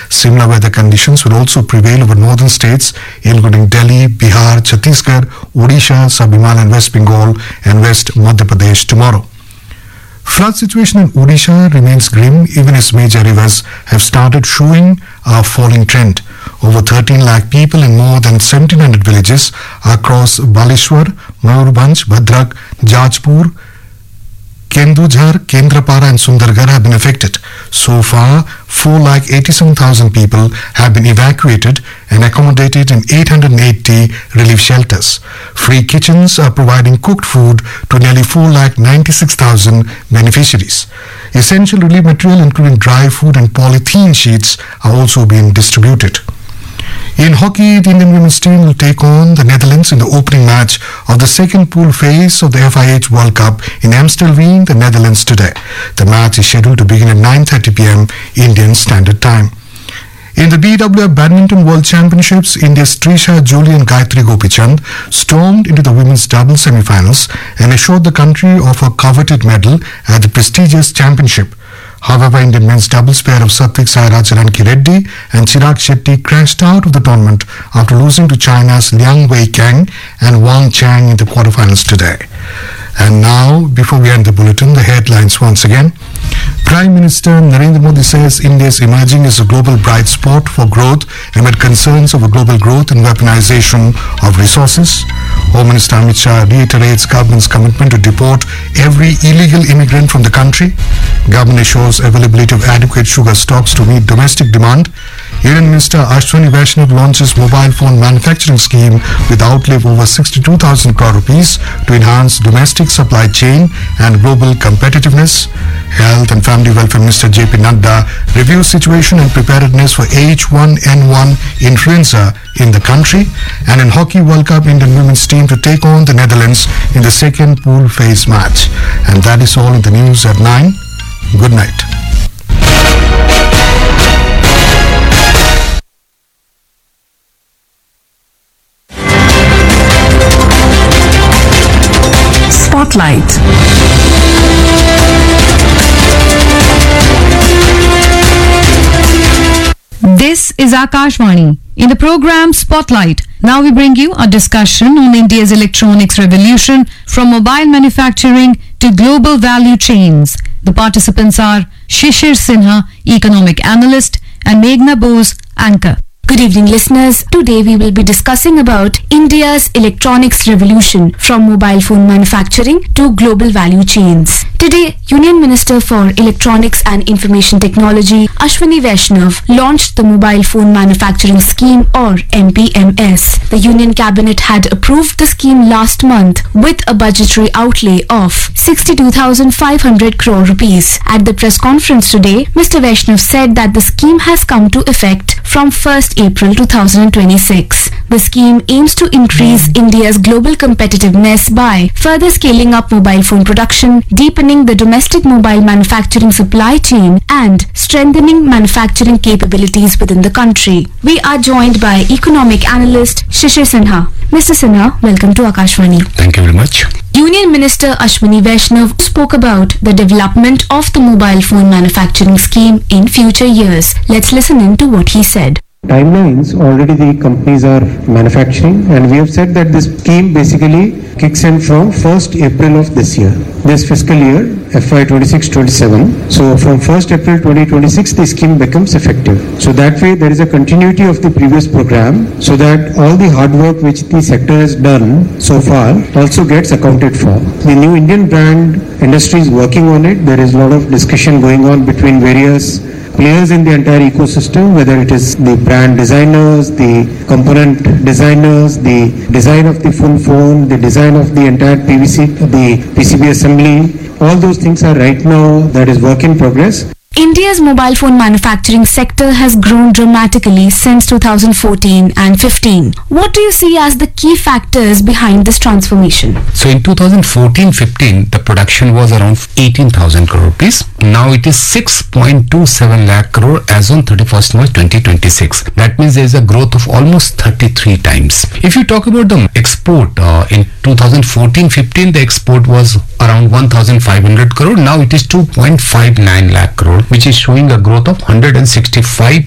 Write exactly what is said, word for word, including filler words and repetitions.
Similar weather conditions will also prevail over northern states, including Delhi, Bihar, Chhattisgarh, Odisha, Sub-Himalayan West Bengal, and West Madhya Pradesh tomorrow. Flood situation in Odisha remains grim even as major rivers have started showing a falling trend. Over thirteen lakh people in more than seventeen hundred villages across Baleshwar, Mayurbhanj, Bhadrak, Jajpur, Kendujhar, Kendrapara and Sundargarh have been affected. So far, four lakh eighty-seven thousand people have been evacuated and accommodated in eight hundred eighty relief shelters. Free kitchens are providing cooked food to nearly four lakh ninety-six thousand beneficiaries. Essential relief material including dry food and polythene sheets are also being distributed. In hockey, the Indian women's team will take on the Netherlands in the opening match of the second pool phase of the F I H World Cup in Amstelveen, the Netherlands today. The match is scheduled to begin at nine thirty p m Indian Standard Time. In the B W F Badminton World Championships, India's Trisha Jolie and Gayatri Gopichand stormed into the women's doubles semi-finals and assured the country of a coveted medal at the prestigious championship. However, Indian men's doubles pair of Satvik Sairaj Ranki Reddy and Chirag Shetty crashed out of the tournament after losing to China's Liang Wei Kang and Wang Chang in the quarterfinals today. And now, before we end the bulletin, the headlines once again. Prime Minister Narendra Modi says India is emerging as a global bright spot for growth amid concerns over global growth and weaponization of resources. Home Minister Amit Shah reiterates government's commitment to deport every illegal immigrant from the country. Government assures availability of adequate sugar stocks to meet domestic demand. Union Minister Ashwani Vaishnav launches mobile phone manufacturing scheme with outlay of over sixty-two thousand crore rupees to enhance domestic supply chain and global competitiveness. Health and Family Welfare Minister J P Nadda reviews situation and preparedness for H one N one influenza in the country. And in Hockey World Cup, Indian women's team to take on the Netherlands in the second pool phase match. And that is all in the news at nine. Good night. Spotlight. This is Akashvani. In the program Spotlight, now we bring you a discussion on India's electronics revolution from mobile manufacturing to global value chains. The participants are Shishir Sinha, economic analyst, and Meghna Bose, anchor. Good evening, listeners. Today we will be discussing about India's electronics revolution from mobile phone manufacturing to global value chains. Today, Union Minister for Electronics and Information Technology, Ashwani Vaishnav, launched the Mobile Phone Manufacturing Scheme, or M P M S. The Union Cabinet had approved the scheme last month with a budgetary outlay of sixty-two thousand five hundred crore rupees. At the press conference today, Mister Vaishnav said that the scheme has come to effect from first April two thousand twenty-six. The scheme aims to increase India's global competitiveness by further scaling up mobile phone production, deepening the domestic mobile manufacturing supply chain, and strengthening manufacturing capabilities within the country. We are joined by economic analyst Shishir Sinha. Mister Sinha, welcome to Akashvani. Thank you very much. Union Minister Ashwani Vaishnav spoke about the development of the mobile phone manufacturing scheme in future years. Let's listen in to what he said. Timelines, already the companies are manufacturing, and we have said that this scheme basically kicks in from first April of this year, this fiscal year, F Y twenty-six twenty-seven. So from first April twenty twenty-six, the scheme becomes effective. So that way there is a continuity of the previous program, so that all the hard work which the sector has done so far also gets accounted for. The new Indian brand industry is working on it. There is a lot of discussion going on between various players in the entire ecosystem, whether it is the brand designers, the component designers, the design of the full phone, the design of the entire P V C, the P C B assembly. All those things are right now, that is work in progress. India's mobile phone manufacturing sector has grown dramatically since two thousand fourteen and fifteen. What do you see as the key factors behind this transformation? So in two thousand fourteen fifteen, the production was around eighteen thousand crore rupees. Now it is six point two seven lakh crore as on thirty-first March twenty twenty-six. That means there is a growth of almost thirty-three times. If you talk about the export, uh, in two thousand fourteen fifteen, the export was around one thousand five hundred crore. Now it is two point five nine lakh crore, which is showing a growth of one hundred sixty-five